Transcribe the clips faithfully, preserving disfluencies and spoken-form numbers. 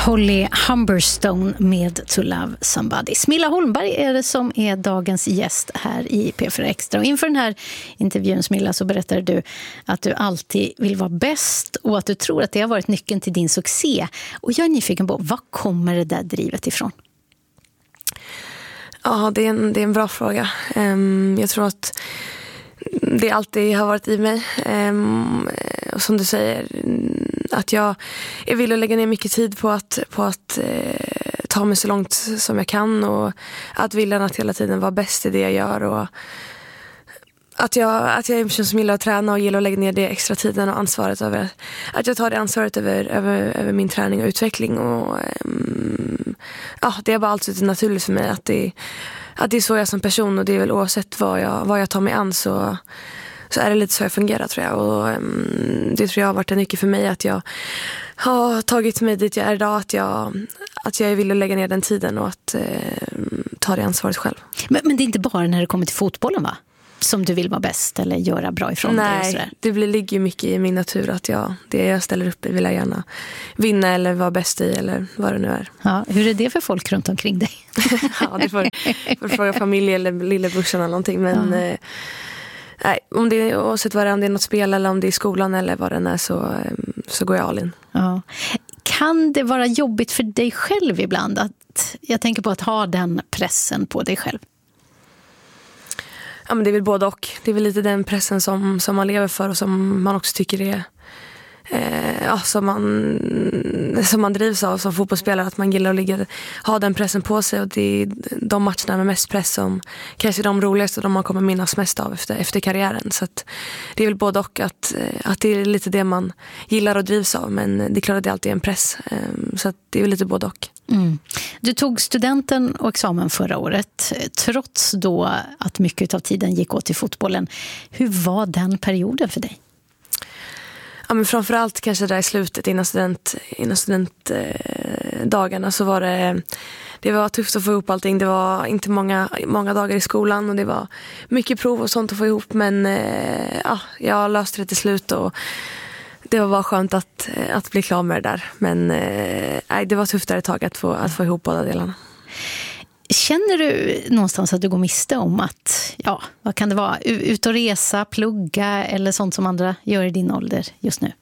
Holly Humberstone med To Love Somebody. Smilla Holmberg är det som är dagens gäst här i P fyra Extra. Och inför den här intervjun, Smilla, så berättar du att du alltid vill vara bäst och att du tror att det har varit nyckeln till din succé. Och jag är nyfiken på, vad kommer det där drivet ifrån? Ja, det är en, det är en bra fråga. Um, jag tror att det alltid har varit i mig. Um, och som du säger, att jag, jag vill lägga ner mycket tid på att, på att eh, ta mig så långt som jag kan. Och att vilja att hela tiden vara bäst i det jag gör. Och att jag, att jag är en person som gillar att träna och gillar att lägga ner det extra tiden och ansvaret över. Att jag tar det ansvaret över, över, över min träning och utveckling. Och um, ja, det är bara alltid naturligt för mig att det, att det är så jag som person. Och det är väl oavsett vad jag, vad jag tar mig an, så så är det lite så jag fungerar, tror jag. Och um, det tror jag har varit en nyckel för mig, att jag har tagit mig dit jag är idag, att jag, att jag vill lägga ner den tiden och att uh, ta det ansvaret själv. Men, men det är inte bara när det kommer till fotbollen, va? Som du vill vara bäst eller göra bra ifrån dig? Nej, det blir, ligger mycket i min natur att jag, det jag ställer upp i vill jag gärna vinna eller vara bäst i, eller vad det nu är. Ja, hur är det för folk runt omkring dig? Ja, det får, får fråga familj eller lillebrorsan eller någonting, men ja. eh, Nej, om det är, oavsett vad det är, om det är något spel eller om det är skolan eller vad det är, så, så går jag all in. Ja. Kan det vara jobbigt för dig själv ibland? Att, jag tänker på att ha den pressen på dig själv. Ja, men det är väl både och. Det är väl lite den pressen som, som man lever för och som man också tycker är eh, ja, som, man, som man drivs av som fotbollsspelare, att man gillar att ligga, ha den pressen på sig, och det är de matcherna med mest press som kanske är de roligaste och de man kommer minnas mest av efter, efter karriären. Så att det är väl både och, att, att det är lite det man gillar och drivs av, men det är klart att det alltid är en press, så att det är väl lite både och. Mm. Du tog studenten och examen förra året, trots då att mycket av tiden gick åt till fotbollen. Hur var den perioden för dig? Ja, men framförallt kanske där i slutet innan, student, innan studentdagarna, så var det, det var tufft att få ihop allting. Det var inte många, många dagar i skolan och det var mycket prov och sånt att få ihop, men ja, jag löste det till slut och det var bara skönt att, att bli klar med det där. Men nej, det var tufft där ett tag att få, att få ihop båda delarna. Känner du någonstans att du går miste om att, ja, vad kan det vara, ut och resa, plugga eller sånt som andra gör i din ålder just nu?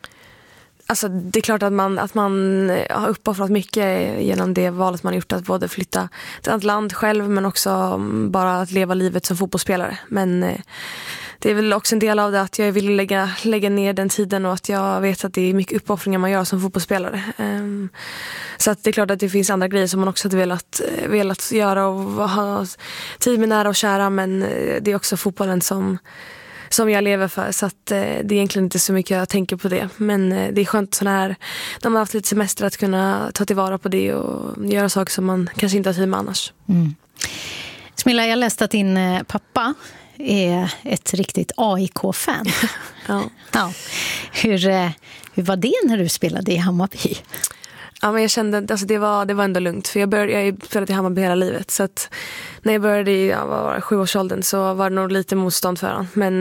Alltså det är klart att man, att man har uppoffrat mycket genom det valet man har gjort, att både flytta till ett land själv men också bara att leva livet som fotbollsspelare. Men det är väl också en del av det att jag vill lägga, lägga ner den tiden, och att jag vet att det är mycket uppoffringar man gör som fotbollsspelare. Um, så att det är klart att det finns andra grejer som man också hade velat, velat göra och ha tid med nära och kära, men det är också fotbollen som, som jag lever för, så att eh, det är egentligen inte så mycket jag tänker på det. Men eh, det är skönt sån här, när man har haft lite semester, att kunna ta tillvara på det och göra saker som man kanske inte har tid med annars. Mm. Smilla, jag läste att din eh, pappa är ett riktigt A I K-fan. Ja. Ja. Hur, eh, hur var det när du spelade i Hammarby? Ja, men jag kände, alltså det var, det var ändå lugnt, för jag började, jag har spelat i Hammarby hela livet, så att när jag började i ja, var sjuårsåldern så var det nog lite motstånd för honom. Men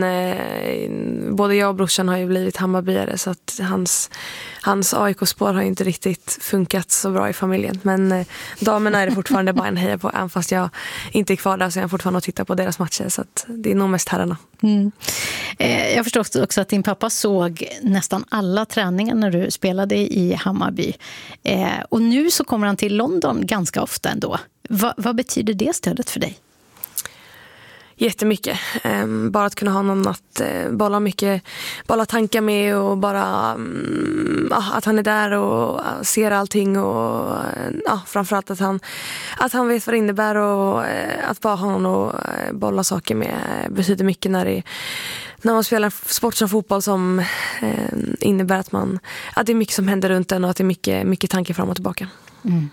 eh, både jag och brorsan har ju blivit Hammarbyare, så att hans, hans A I K-spår har ju inte riktigt funkat så bra i familjen. Men eh, damerna är det fortfarande bara en heja på, även fast jag inte är kvar där, så jag fortfarande att titta på deras matcher, så att det är nog mest herrarna. Mm. Eh, jag förstår också att din pappa såg nästan alla träningar när du spelade i Hammarby. Eh, och nu så kommer han till London ganska ofta ändå. Va, vad betyder det stödet för dig? Jättemycket. Um, bara att kunna ha någon att uh, bolla mycket, bolla tankar med, och bara um, uh, att han är där och uh, ser allting, och uh, framförallt att han, att han vet vad det innebär, och uh, att bara ha någon och uh, bolla saker med uh, betyder mycket när, det, när man spelar sport som fotboll, som uh, innebär att, man, att det är mycket som händer runt en, och att det är mycket, mycket tankar fram och tillbaka. Mm.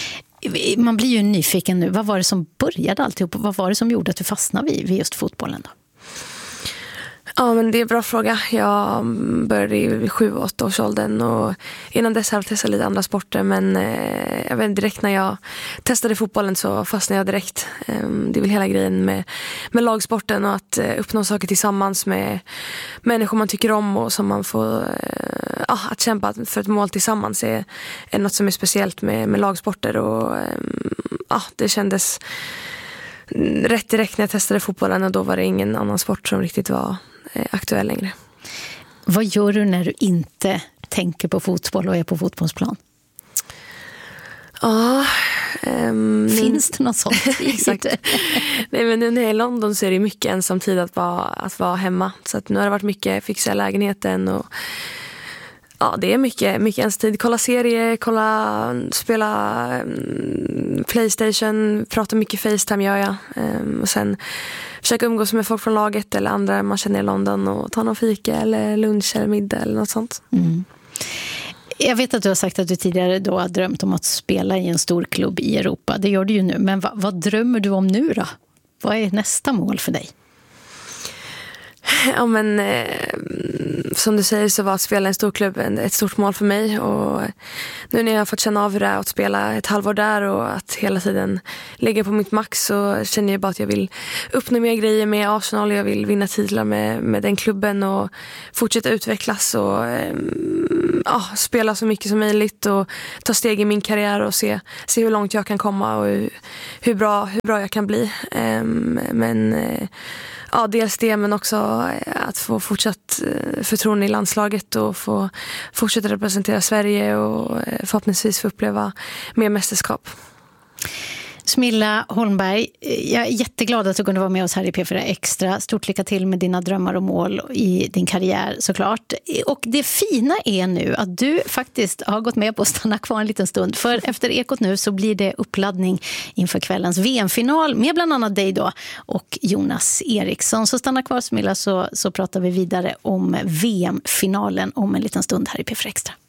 Man blir ju nyfiken nu. Vad var det som började alltihop? Vad var det som gjorde att du fastnade vid, vid just fotbollen då? Ja, men det är en bra fråga. Jag började i sju åtta års åldern och innan dess har jag testat lite andra sporter, men eh, jag vet, direkt när jag testade fotbollen så fastnade jag direkt. Eh, det är väl hela grejen med, med lagsporten och att eh, uppnå saker tillsammans med människor man tycker om och som man får eh, ah, att kämpa för ett mål tillsammans är, är något som är speciellt med, med lagsporter och eh, ah, det kändes rätt direkt när jag testade fotbollen och då var det ingen annan sport som riktigt var aktuell längre. Vad gör du när du inte tänker på fotboll och är på fotbollsplan? Ja, um, finns det något sånt? Exakt. Nej, men nu när jag är i London så är det mycket ensam tid att vara, att vara hemma. Så att nu har det varit mycket fixa lägenheten och ja, det är mycket, mycket ens tid. Kolla serier, kolla, spela um, PlayStation, prata mycket FaceTime gör jag. Um, och sen försöka umgås med folk från laget eller andra man känner i London och ta någon fika eller lunch eller middag eller något sånt. Mm. Jag vet att du har sagt att du tidigare då har drömt om att spela i en stor klubb i Europa. Det gör du ju nu. Men vad, vad drömmer du om nu då? Vad är nästa mål för dig? Ja, men eh, som du säger så var att spela i en stor klubb ett stort mål för mig och nu när jag har fått känna av hur det är att spela ett halvår där och att hela tiden ligga på mitt max så känner jag bara att jag vill uppnå mer grejer med Arsenal. Jag vill vinna titlar med, med den klubben och fortsätta utvecklas och eh, ja, spela så mycket som möjligt och ta steg i min karriär och se, se hur långt jag kan komma och hur, hur, bra, hur bra jag kan bli. Eh, men eh, ja, dels det men också att få fortsatt förtroende i landslaget och få fortsätta representera Sverige och förhoppningsvis få uppleva mer mästerskap. Smilla Holmberg, jag är jätteglad att du kunde vara med oss här i P fyra Extra. Stort lycka till med dina drömmar och mål i din karriär såklart. Och det fina är nu att du faktiskt har gått med på att stanna kvar en liten stund. För efter Ekot nu så blir det uppladdning inför kvällens V M-final med bland annat dig då och Jonas Eriksson. Så stanna kvar Smilla så, så pratar vi vidare om V M-finalen om en liten stund här i P fyra Extra.